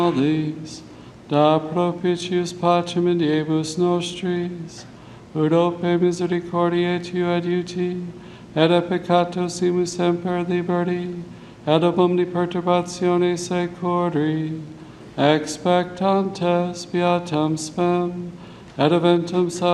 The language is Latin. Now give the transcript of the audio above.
These, da propitius pacem in diebus nostris, ut ope misericordiae tu adiuti, et a peccatosimus semper liberti, et ob omni perturbatione securi, expectantes beatam spem, et eventum